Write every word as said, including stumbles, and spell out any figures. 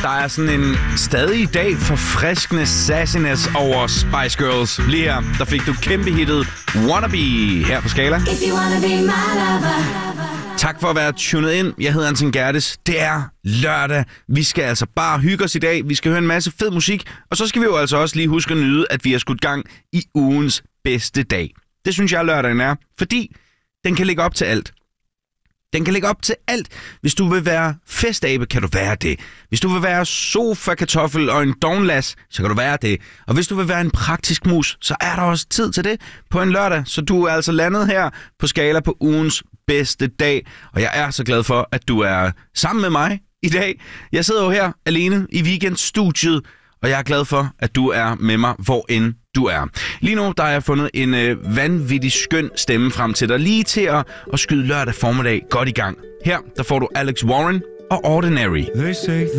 er sådan en stadig i dag forfriskende sassiness over Spice Girls. Lige her, der fik du kæmpe hittet Wannabe her på Skala. If you wanna be my lover. Tak for at være tunet ind. Jeg hedder Anton Gerdes. Det er lørdag. Vi skal altså bare hygge os i dag. Vi skal høre en masse fed musik. Og så skal vi jo altså også lige huske at nyde, at vi har skudt gang i ugens bedste dag. Det synes jeg, lørdagen er. Fordi den kan lægge op til alt. Den kan lægge op til alt. Hvis du vil være festabe, kan du være det. Hvis du vil være sofa-kartoffel og en dognlas, så kan du være det. Og hvis du vil være en praktisk mus, så er der også tid til det på en lørdag. Så du er altså landet her på Skala på ugens bedste dag. Og jeg er så glad for, at du er sammen med mig i dag. Jeg sidder jo her alene i weekendstudiet, og jeg er glad for, at du er med mig, hvor end du er. Lige nu der har jeg fundet en øh, vanvittig skøn stemme frem til dig, lige til at, at skyde lørdag formiddag godt i gang. Her der får du Alex Warren og Ordinary. They say